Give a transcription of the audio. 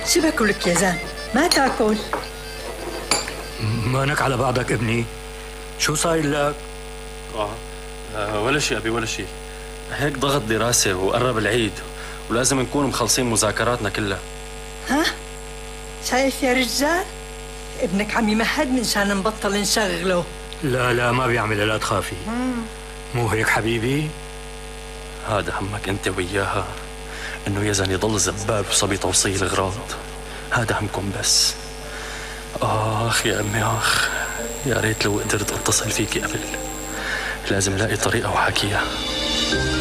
شو باكلك يا زان؟ ما تاكل؟ مانك على بعضك ابني؟ شو صاير لك؟ ولا شيء أبي ولا شيء. هيك ضغط دراسة وقرب العيد ولازم نكون مخلصين مذاكراتنا كلها. ها؟ شايف يا رجال؟ ابنك عم يمهد منشان نبطل نشغله. لا ما بيعمل، لا تخافي. مو هيك حبيبي؟ هذا همك انت وياها، انه يزن يضل زبال وصبي توصيل اغراض. هذا همكم بس. اخ يا امي اخ، يا ريت لو قدرت اتصل فيكي قبل. لازم لاقي طريقة وحكيها.